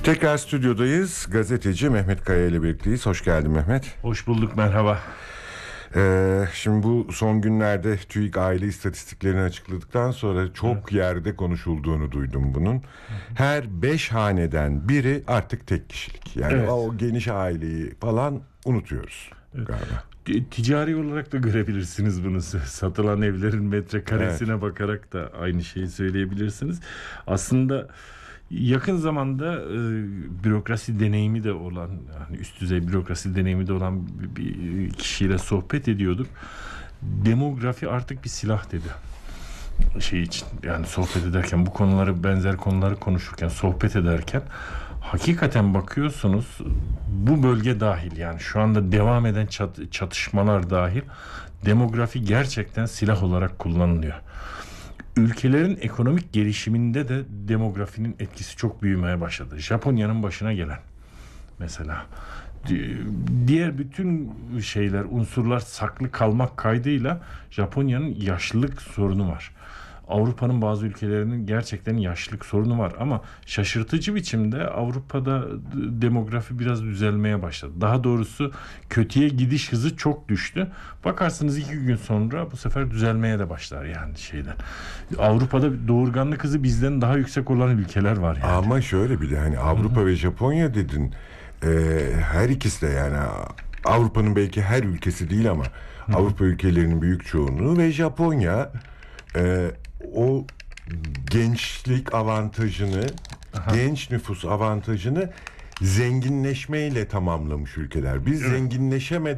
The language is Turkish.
Tekrar stüdyodayız. Gazeteci Mehmet Kaya ile birlikteyiz. Hoş geldin Mehmet. Hoş bulduk, merhaba. Şimdi bu son günlerde TÜİK aile istatistiklerini açıkladıktan sonra çok yerde konuşulduğunu duydum bunun. Her 5 haneden biri artık tek kişilik. Yani o geniş aileyi falan unutuyoruz galiba. Ticari olarak da görebilirsiniz bunu. Satılan evlerin metrekaresine bakarak da aynı şeyi söyleyebilirsiniz. Aslında yakın zamanda bürokrasi deneyimi de olan, yani üst düzey bürokrasi deneyimi de olan bir kişiyle sohbet ediyorduk. Demografi artık bir silah dedi. için, yani sohbet ederken, bu konuları, benzer konuları konuşurken, sohbet ederken hakikaten bakıyorsunuz, bu bölge dahil, yani şu anda devam eden çatışmalar dahil, demografi gerçekten silah olarak kullanılıyor. Ülkelerin ekonomik gelişiminde de demografinin etkisi çok büyümeye başladı. Japonya'nın başına gelen mesela, diğer bütün unsurlar saklı kalmak kaydıyla Japonya'nın yaşlılık sorunu var. Avrupa'nın bazı ülkelerinin gerçekten yaşlılık sorunu var ama şaşırtıcı biçimde Avrupa'da demografi biraz düzelmeye başladı. Daha doğrusu kötüye gidiş hızı çok düştü. Bakarsınız 2 gün sonra bu sefer düzelmeye de başlar yani Avrupa'da doğurganlık hızı bizden daha yüksek olan ülkeler var yani. Ama şöyle bir de hani Avrupa ve Japonya dedin. Her ikisi de, yani Avrupa'nın belki her ülkesi değil ama Avrupa ülkelerinin büyük çoğunluğu ve Japonya o gençlik avantajını, genç nüfus avantajını zenginleşmeyle tamamlamış ülkeler. Biz zenginleşemeden